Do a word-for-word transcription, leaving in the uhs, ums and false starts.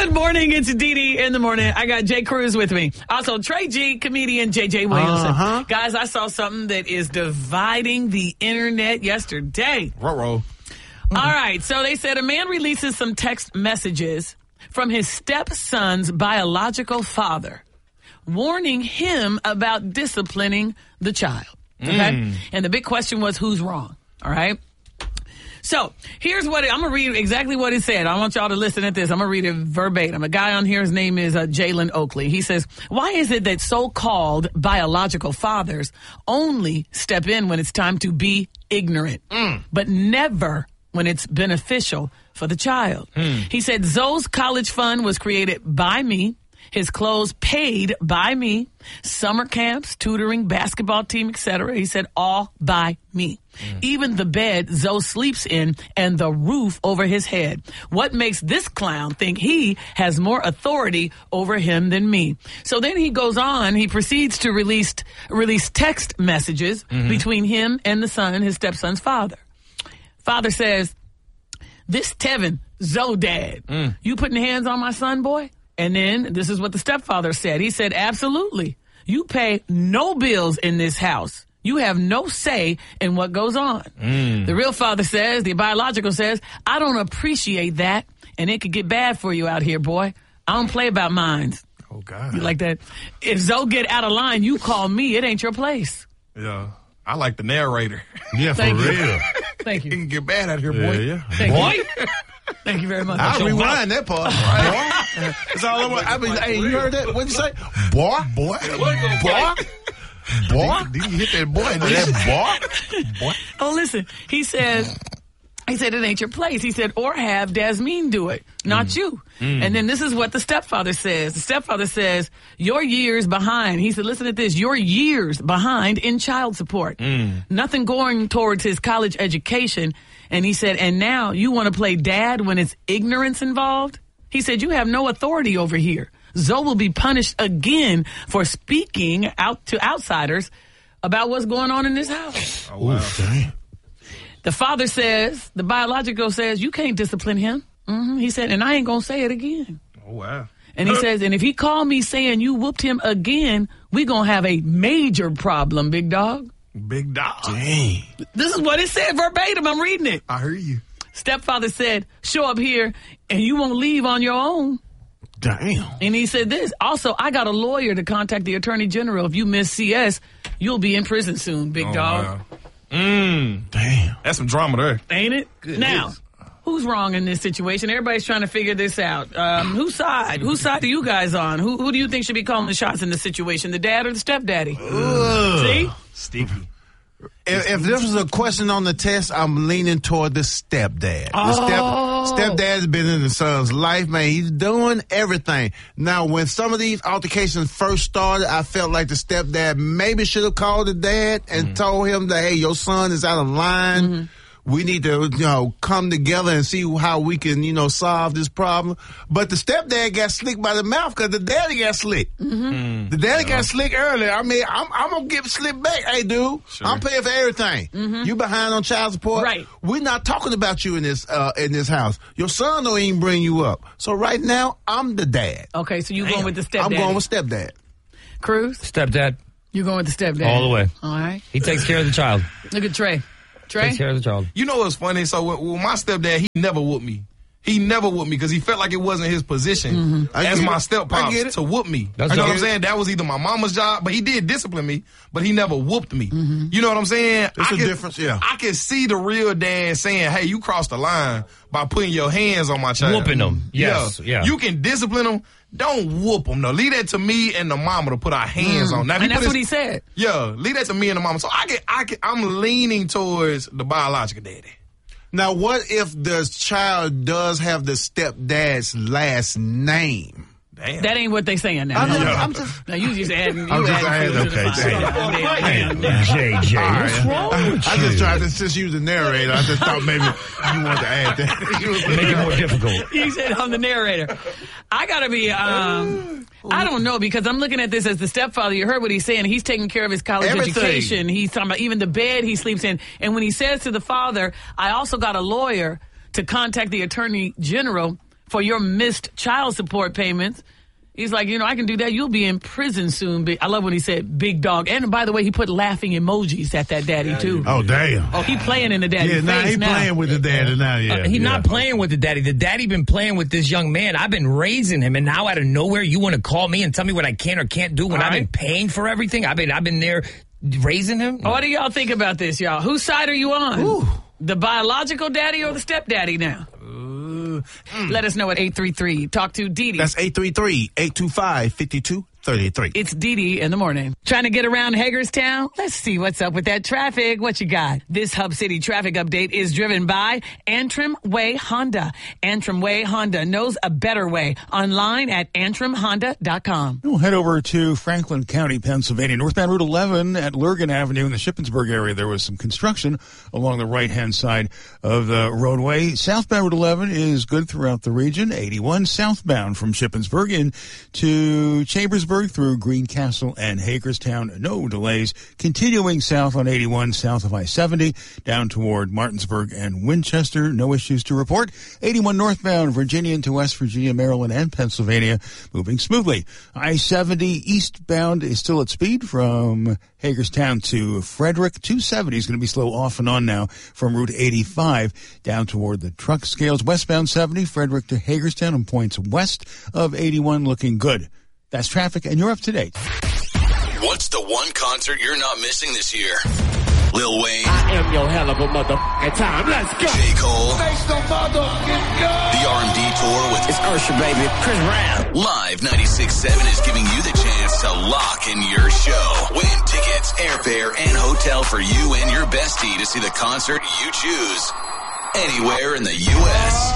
Good morning. It's Dee Dee in the morning. I got Jay Cruz with me. Also, Trey G, comedian J J Williamson. Uh-huh. Guys, I saw something that is dividing the internet yesterday. Ruh-roh. Mm-hmm. All right. So they said a man releases some text messages from his stepson's biological father, warning him about disciplining the child. Okay. Mm. And the big question was, who's wrong? All right. So here's what it, I'm going to read exactly what it said. I want y'all to listen at this. I'm going to read it verbatim. A guy on here, his name is uh, Jalen Oakley. He says, why is it that so-called biological fathers only step in when it's time to be ignorant, mm. but never when it's beneficial for the child? Mm. He said, Zoe's college fund was created by me. His clothes paid by me, summer camps, tutoring, basketball team, et cetera. He said, all by me. Mm. Even the bed Zoe sleeps in and the roof over his head. What makes this clown think he has more authority over him than me? So then he goes on, he proceeds to release, release text messages mm-hmm. between him and the son, his stepson's father. Father says, this Tevin, Zoe dad, mm. you putting hands on my son, boy? And then this is what the stepfather said. He said, absolutely. You pay no bills in this house. You have no say in what goes on. Mm. The real father says, the biological says, I don't appreciate that. And it could get bad for you out here, boy. I don't play about mines. Oh, God. You like that? If Zoe get out of line, you call me. It ain't your place. Yeah. I like the narrator. Yeah, for Thank real. You. Thank you. It can get bad out here, boy. Yeah, yeah. Thank boy. You. Thank you very much. I'll rewind that part. Boy. That's all I want. I mean, hey, you heard that? What'd you say? Boy, boy, boy, boy. Did you hit that boy? That boy, boy. Oh, listen. He said, he said it ain't your place. He said, or have Dasmine do it, not mm. you. Mm. And then this is what the stepfather says. The stepfather says, you're years behind. He said, listen to this. You're years behind in child support. Mm. Nothing going towards his college education. And he said, and now you want to play dad when it's ignorance involved? He said, you have no authority over here. Zoe will be punished again for speaking out to outsiders about what's going on in this house. Oh, wow. Ooh, dang. The father says, the biological says, you can't discipline him. Mm-hmm. He said, and I ain't going to say it again. Oh, wow. And he says, and if he called me saying you whooped him again, we going to have a major problem, big dog. Big dog. Dang. This is what it said verbatim. I'm reading it. I heard you. Stepfather said, show up here and you won't leave on your own. Damn. And he said this. Also, I got a lawyer to contact the attorney general. If you miss C S, you'll be in prison soon, big oh, dog. Wow. Mm. Damn. That's some drama there. Ain't it? Good now, news. Who's wrong in this situation? Everybody's trying to figure this out. Um, whose side? Whose side are you guys on? Who, who do you think should be calling the shots in this situation? The dad or the stepdaddy? Ugh. See? Sticky. If, if this was a question on the test, I'm leaning toward the stepdad. The step, Oh. stepdad's been in the son's life, man. He's doing everything. Now, when some of these altercations first started, I felt like the stepdad maybe should have called the dad and mm-hmm. told him that, hey, your son is out of line. Mm-hmm. We need to, you know, come together and see how we can, you know, solve this problem. But the stepdad got slick by the mouth because the daddy got slick. Mm-hmm. Mm, the daddy yeah. got slick earlier. I mean, I'm, I'm going to get slick back. Hey, dude, sure. I'm paying for everything. Mm-hmm. You behind on child support. Right. We're not talking about you in this uh, in this house. Your son don't even bring you up. So right now, I'm the dad. Okay, so you Damn. going with the stepdad? I'm going with stepdad. Cruz? Stepdad. You going with the stepdad? All the way. All right. He takes care of the child. Look at Trey. Trey? Takes care of the child. You know what's funny? So with, with my stepdad, he never whooped me. He never whooped me because he felt like it wasn't his position Mm-hmm. as my it. steppops to whoop me. That's you know right. what I'm saying? That was either my mama's job, but he did discipline me, but he never whooped me. Mm-hmm. You know what I'm saying? There's I a can, difference, yeah. I can see the real dad saying, hey, you crossed the line by putting your hands on my child. Whooping them. Yes. Yeah. yeah. You can discipline them. Don't whoop them, though. Leave that to me and the mama to put our hands mm. on. Now, and he that's his, what he said. Yeah, leave that to me and the mama. So I get, I get, I'm leaning towards the biological daddy. Now, what if the child does have the stepdad's last name? Damn. That ain't what they saying now. I know, No. I'm just, now you just adding. You I'm just adding adding, food to the okay, fire. damn. Damn, damn. J J, what's wrong I, with I you? just tried to, since you was the narrator, I just thought maybe you wanted to add that. Make it more difficult. You said I'm the narrator. I gotta be. Um, I don't know because I'm looking at this as the stepfather. You heard what he's saying. He's taking care of his college Everything. education. He's talking about even the bed he sleeps in. And when he says to the father, "I also got a lawyer to contact the attorney general for your missed child support payments. He's like, you know, I can do that. You'll be in prison soon. I love when he said big dog. And by the way, he put laughing emojis at that daddy, too. Oh, damn. Oh, he playing in the daddy Yeah, face now he now. playing with the daddy now, yeah. Uh, he's yeah. not playing with the daddy. The daddy been playing with this young man. I've been raising him, and now out of nowhere, you want to call me and tell me what I can or can't do when All I've been right. paying for everything? I've been I've been there raising him. What do y'all think about this, y'all? Whose side are you on? Ooh. The biological daddy or the stepdaddy now? Uh, Let us know at eight three three. Talk to Dee Dee. That's eight three three, eight two five, five two three three. It's Dee Dee in the morning. Trying to get around Hagerstown? Let's see what's up with that traffic. What you got? This Hub City traffic update is driven by Antrim Way Honda. Antrim Way Honda knows a better way. Online at antrim honda dot com. We'll head over to Franklin County, Pennsylvania. Northbound Route eleven at Lurgan Avenue in the Shippensburg area. There was some construction along the right-hand side of the roadway. Southbound Route eleven is good throughout the region. eighty-one southbound from Shippensburg in to Chambersburg through Greencastle and Hagerstown. No delays. Continuing south on eighty-one south of I seventy down toward Martinsburg and Winchester. No issues to report. eighty-one northbound Virginia into West Virginia, Maryland, and Pennsylvania moving smoothly. I seventy eastbound is still at speed from Hagerstown to Frederick. two seventy is going to be slow off and on now from Route eighty-five down toward the truck scales. Westbound seventy, Frederick to Hagerstown and points west of eighty-one looking good. That's traffic, and you're up to date. What's the one concert you're not missing this year? Lil Wayne. I am your hell of a motherfucking time. Let's go. J. Cole. Make some motherfucking go. The R and B tour with It's Usher, baby. Chris Brown. Live ninety-six point seven is giving you the chance to lock in your show. Win tickets, airfare, and hotel for you and your bestie to see the concert you choose anywhere in the U S